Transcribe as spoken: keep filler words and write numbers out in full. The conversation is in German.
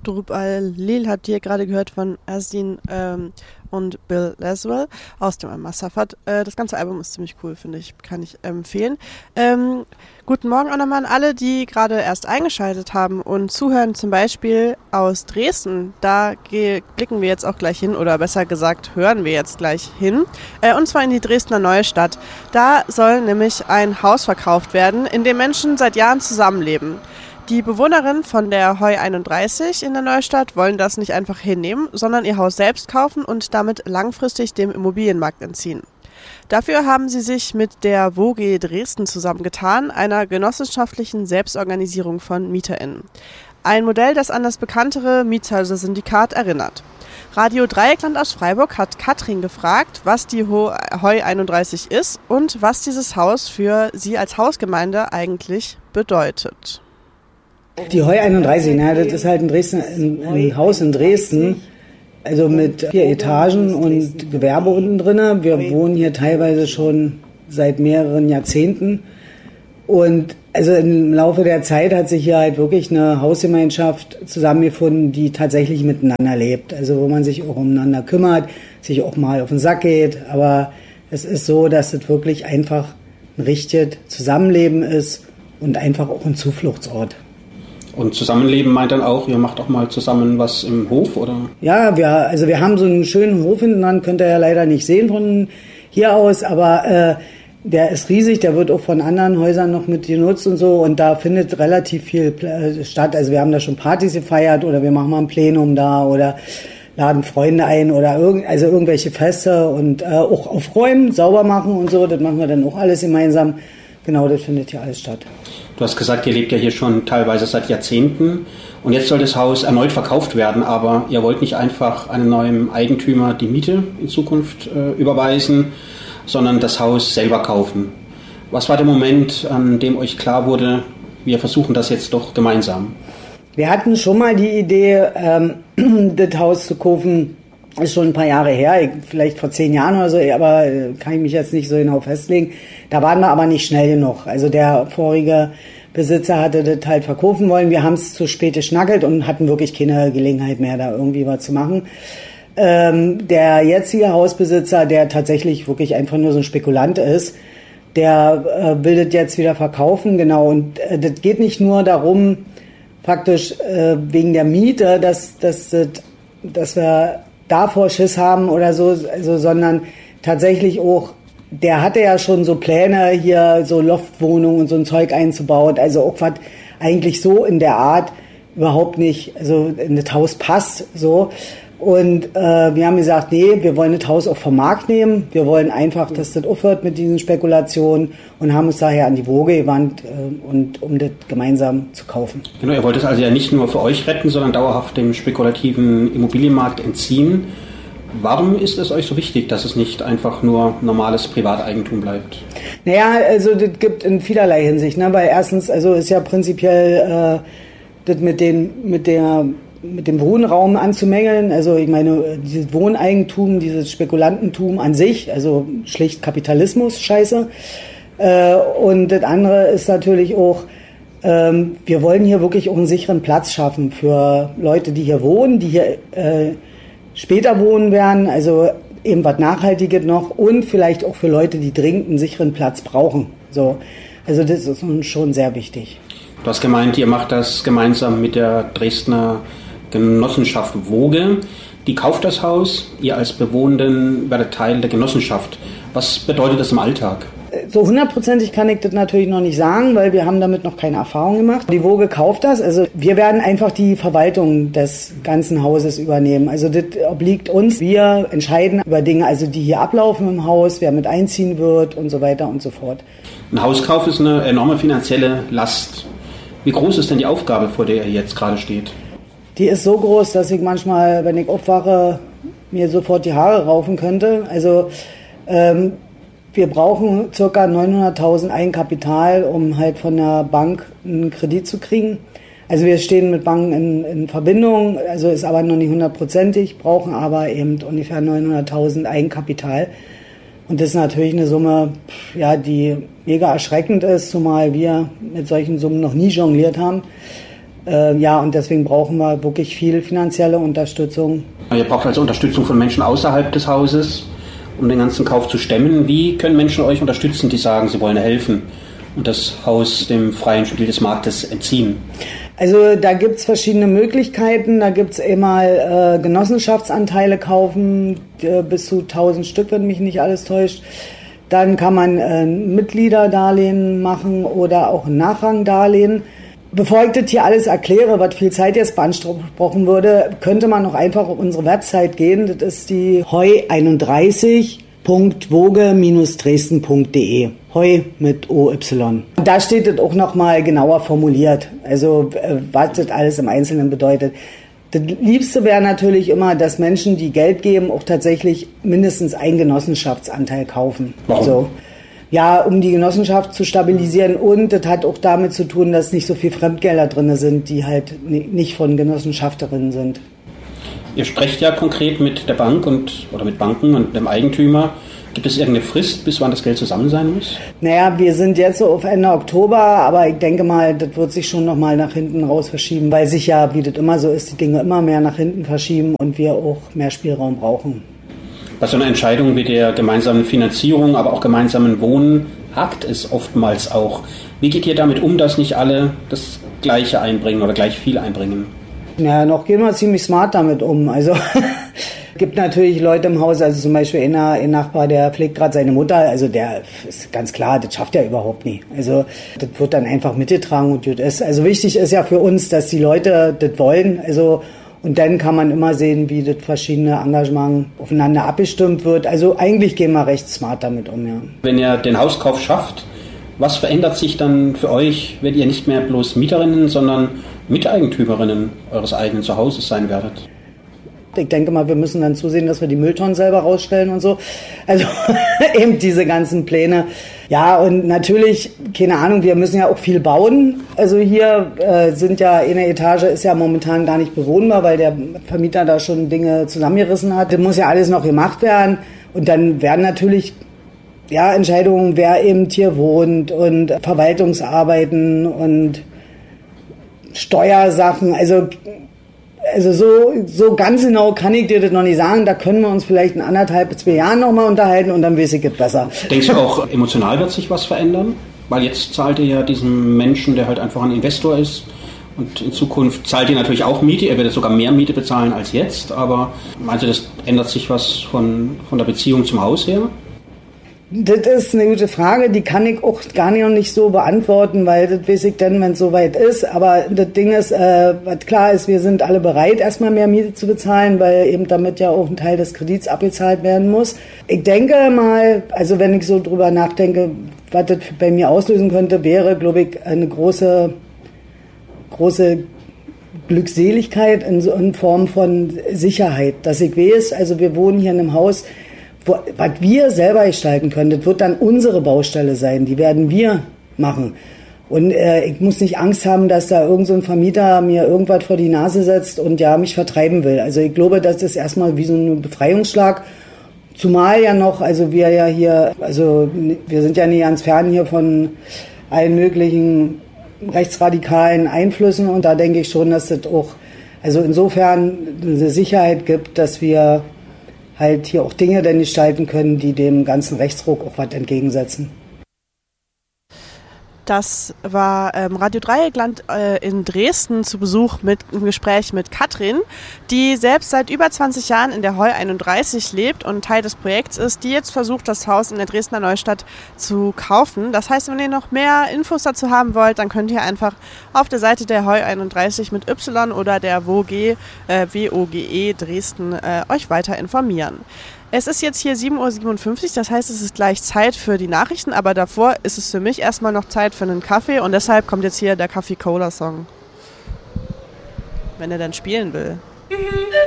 Drupal Lil habt ihr gerade gehört von Azin ähm, und Bill Laswell aus dem Masafat. Äh, das ganze Album ist ziemlich cool, finde ich, kann ich empfehlen. Ähm, guten Morgen auch nochmal an alle, die gerade erst eingeschaltet haben und zuhören, zum Beispiel aus Dresden. Da ge- blicken wir jetzt auch gleich hin, oder besser gesagt hören wir jetzt gleich hin, äh, und zwar in die Dresdner Neustadt. Da soll nämlich ein Haus verkauft werden, in dem Menschen seit Jahren zusammenleben. Die Bewohnerinnen von der Heu einunddreißig in der Neustadt wollen das nicht einfach hinnehmen, sondern ihr Haus selbst kaufen und damit langfristig dem Immobilienmarkt entziehen. Dafür haben sie sich mit der WOGE Dresden zusammengetan, einer genossenschaftlichen Selbstorganisierung von MieterInnen. Ein Modell, das an das bekanntere Mietshäuser-Syndikat erinnert. Radio Dreieckland aus Freiburg hat Katrin gefragt, was die Heu einunddreißig ist und was dieses Haus für sie als Hausgemeinde eigentlich bedeutet. Die Heu einunddreißig, na, das ist halt ein, Dresden, ein, ein Haus in Dresden, also mit vier Etagen und Gewerbe unten drin. Wir wohnen hier teilweise schon seit mehreren Jahrzehnten. Und also im Laufe der Zeit hat sich hier halt wirklich eine Hausgemeinschaft zusammengefunden, die tatsächlich miteinander lebt. Also wo man sich auch umeinander kümmert, sich auch mal auf den Sack geht. Aber es ist so, dass es wirklich einfach ein richtiges Zusammenleben ist und einfach auch ein Zufluchtsort. Und Zusammenleben meint dann auch, ihr macht auch mal zusammen was im Hof, oder? Ja, wir, also wir haben so einen schönen Hof hinten dran, könnt ihr ja leider nicht sehen von hier aus, aber äh, der ist riesig, der wird auch von anderen Häusern noch mit genutzt und so, und da findet relativ viel statt. Also wir haben da schon Partys gefeiert oder wir machen mal ein Plenum da oder laden Freunde ein oder irgend, also irgendwelche Feste und äh, auch aufräumen, sauber machen und so, das machen wir dann auch alles gemeinsam. Genau, das findet hier alles statt. Du hast gesagt, ihr lebt ja hier schon teilweise seit Jahrzehnten und jetzt soll das Haus erneut verkauft werden, aber ihr wollt nicht einfach einem neuen Eigentümer die Miete in Zukunft äh, überweisen, sondern das Haus selber kaufen. Was war der Moment, an dem euch klar wurde, wir versuchen das jetzt doch gemeinsam? Wir hatten schon mal die Idee, ähm, das Haus zu kaufen, ist schon ein paar Jahre her, vielleicht vor zehn Jahren oder so, aber kann ich mich jetzt nicht so genau festlegen. Da waren wir aber nicht schnell genug. Also der vorige Besitzer hatte das halt verkaufen wollen. Wir haben es zu spät geschnackelt und hatten wirklich keine Gelegenheit mehr, da irgendwie was zu machen. Ähm, der jetzige Hausbesitzer, der tatsächlich wirklich einfach nur so ein Spekulant ist, der äh, will das jetzt wieder verkaufen, genau. Und äh, das geht nicht nur darum, praktisch äh, wegen der Miete, dass, dass, dass, dass wir davor Schiss haben oder so, also, sondern tatsächlich auch, der hatte ja schon so Pläne, hier so Loftwohnungen und so ein Zeug einzubauen, also auch was eigentlich so in der Art überhaupt nicht, also in das Haus passt, so. Und äh, wir haben gesagt, nee, wir wollen das Haus auch vom Markt nehmen, wir wollen einfach, dass das aufhört mit diesen Spekulationen und haben uns daher an die WOGE gewandt, äh, und, um das gemeinsam zu kaufen. Genau, ihr wollt es also ja nicht nur für euch retten, sondern dauerhaft dem spekulativen Immobilienmarkt entziehen. Warum ist es euch so wichtig, dass es nicht einfach nur normales Privateigentum bleibt? Naja, also das gibt in vielerlei Hinsicht, ne? Weil erstens, also ist ja prinzipiell äh, das mit den, mit der mit dem Wohnraum anzumängeln. Also ich meine, dieses Wohneigentum, dieses Spekulantentum an sich, also schlicht Kapitalismus, scheiße. Äh, und das andere ist natürlich auch, ähm, wir wollen hier wirklich auch einen sicheren Platz schaffen für Leute, die hier wohnen, die hier äh, später wohnen werden, also eben was Nachhaltiges noch, und vielleicht auch für Leute, die dringend einen sicheren Platz brauchen. So, also das ist uns schon sehr wichtig. Du hast gemeint, ihr macht das gemeinsam mit der Dresdner Genossenschaft WOGE. Die kauft das Haus, ihr als Bewohnenden werdet Teil der Genossenschaft. Was bedeutet das im Alltag? So hundertprozentig kann ich das natürlich noch nicht sagen, weil wir haben damit noch keine Erfahrung gemacht. Die WOGE kauft das, also wir werden einfach die Verwaltung des ganzen Hauses übernehmen. Also das obliegt uns. Wir entscheiden über Dinge, also die hier ablaufen im Haus, wer mit einziehen wird und so weiter und so fort. Ein Hauskauf ist eine enorme finanzielle Last. Wie groß ist denn die Aufgabe, vor der ihr jetzt gerade steht? Die ist so groß, dass ich manchmal, wenn ich aufwache, mir sofort die Haare raufen könnte. Also ähm, wir brauchen ca. neunhunderttausend Eigenkapital, um halt von der Bank einen Kredit zu kriegen. Also wir stehen mit Banken in, in Verbindung, also ist aber noch nicht hundertprozentig, brauchen aber eben ungefähr neunhunderttausend Eigenkapital. Und das ist natürlich eine Summe, ja, die mega erschreckend ist, zumal wir mit solchen Summen noch nie jongliert haben. Äh, ja, und deswegen brauchen wir wirklich viel finanzielle Unterstützung. Ihr braucht also Unterstützung von Menschen außerhalb des Hauses, um den ganzen Kauf zu stemmen. Wie können Menschen euch unterstützen, die sagen, sie wollen helfen und das Haus dem freien Spiel des Marktes entziehen? Also da gibt's verschiedene Möglichkeiten. Da gibt's einmal äh, Genossenschaftsanteile kaufen, äh, bis zu tausend Stück, wenn mich nicht alles täuscht. Dann kann man äh, Mitgliederdarlehen machen oder auch ein Nachrangdarlehen. Bevor ich das hier alles erkläre, was viel Zeit jetzt beanspruchen würde, könnte man noch einfach auf unsere Website gehen. Das ist die heu einunddreißig punkt woge Dresden punkt de. Heu mit O Y. Da steht das auch nochmal genauer formuliert, also was das alles im Einzelnen bedeutet. Das Liebste wäre natürlich immer, dass Menschen, die Geld geben, auch tatsächlich mindestens einen Genossenschaftsanteil kaufen. Warum? So. Ja, um die Genossenschaft zu stabilisieren, und das hat auch damit zu tun, dass nicht so viel Fremdgelder drin sind, die halt nicht von Genossenschafterinnen sind. Ihr sprecht ja konkret mit der Bank und oder mit Banken und dem Eigentümer. Gibt es irgendeine Frist, bis wann das Geld zusammen sein muss? Naja, wir sind jetzt so auf Ende Oktober, aber ich denke mal, das wird sich schon nochmal nach hinten raus verschieben, weil sich ja, wie das immer so ist, die Dinge immer mehr nach hinten verschieben und wir auch mehr Spielraum brauchen. Bei so einer Entscheidung wie der gemeinsamen Finanzierung, aber auch gemeinsamen Wohnen hakt es oftmals auch. Wie geht ihr damit um, dass nicht alle das Gleiche einbringen oder gleich viel einbringen? Ja, noch gehen wir ziemlich smart damit um. Also gibt natürlich Leute im Haus, also zum Beispiel ein, ein Nachbar, der pflegt gerade seine Mutter, also der ist ganz klar, das schafft er überhaupt nie. Also das wird dann einfach mitgetragen und das ist, also wichtig ist ja für uns, dass die Leute das wollen, also und dann kann man immer sehen, wie das verschiedene Engagement aufeinander abgestimmt wird. Also eigentlich gehen wir recht smart damit um, ja. Wenn ihr den Hauskauf schafft, was verändert sich dann für euch, wenn ihr nicht mehr bloß Mieterinnen, sondern Miteigentümerinnen eures eigenen Zuhauses sein werdet? Ich denke mal, wir müssen dann zusehen, dass wir die Mülltonnen selber rausstellen und so. Also eben diese ganzen Pläne. Ja, und natürlich, keine Ahnung, wir müssen ja auch viel bauen. Also hier äh, sind ja, eine Etage ist ja momentan gar nicht bewohnbar, weil der Vermieter da schon Dinge zusammengerissen hat. Das muss ja alles noch gemacht werden. Und dann werden natürlich ja Entscheidungen, wer eben hier wohnt und Verwaltungsarbeiten und Steuersachen, also Also so, so ganz genau kann ich dir das noch nicht sagen. Da können wir uns vielleicht in anderthalb bis zwei Jahren nochmal unterhalten und dann weiß ich es besser. Denkst du auch, emotional wird sich was verändern? Weil jetzt zahlt ihr ja diesem Menschen, der halt einfach ein Investor ist, und in Zukunft zahlt ihr natürlich auch Miete. Er wird sogar mehr Miete bezahlen als jetzt. Aber meinst du, das ändert sich was von, von der Beziehung zum Haus her? Das ist eine gute Frage, die kann ich auch gar nicht, noch nicht so beantworten, weil das weiß ich dann, wenn es soweit ist. Aber das Ding ist, äh, was klar ist, wir sind alle bereit, erstmal mehr Miete zu bezahlen, weil eben damit ja auch ein Teil des Kredits abbezahlt werden muss. Ich denke mal, also wenn ich so drüber nachdenke, was das bei mir auslösen könnte, wäre, glaube ich, eine große, große Glückseligkeit in, so, in Form von Sicherheit, dass ich weiß, also wir wohnen hier in einem Haus, Wo, was wir selber gestalten können, das wird dann unsere Baustelle sein, die werden wir machen. Und äh, ich muss nicht Angst haben, dass da irgend so ein Vermieter mir irgendwas vor die Nase setzt und ja mich vertreiben will. Also ich glaube, das ist erstmal wie so ein Befreiungsschlag. Zumal ja noch, also wir ja hier, also wir sind ja nicht ganz fern hier von allen möglichen rechtsradikalen Einflüssen und da denke ich schon, dass das auch, also insofern eine Sicherheit gibt, dass wir halt hier auch Dinge denn gestalten können, die dem ganzen Rechtsruck auch was entgegensetzen. Das war ähm, Radio Dreieckland äh, in Dresden zu Besuch mit im Gespräch mit Katrin, die selbst seit über zwanzig Jahren in der Heu einunddreißig lebt und Teil des Projekts ist, die jetzt versucht, das Haus in der Dresdner Neustadt zu kaufen. Das heißt, wenn ihr noch mehr Infos dazu haben wollt, dann könnt ihr einfach auf der Seite der Heu einunddreißig mit Y oder der WOGE, äh, W O G E Dresden äh, euch weiter informieren. Es ist jetzt hier sieben Uhr siebenundfünfzig, das heißt, es ist gleich Zeit für die Nachrichten, aber davor ist es für mich erstmal noch Zeit für einen Kaffee und deshalb kommt jetzt hier der Kaffee-Cola-Song. Wenn er dann spielen will.